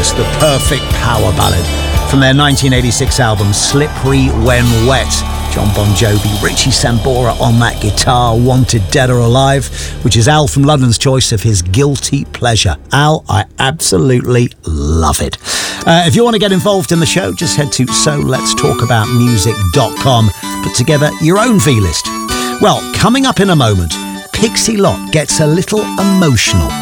Stones, the perfect power ballad from their 1986 album Slippery When Wet. John Bon Jovi, Richie Sambora on that guitar, Wanted Dead or Alive, which is Al from London's choice of his guilty pleasure. Al, I absolutely love it. If you want to get involved in the show, just head to soletstalkaboutmusic.com. Put together your own V-list. Well, coming up in a moment, Pixie Lott gets a little emotional.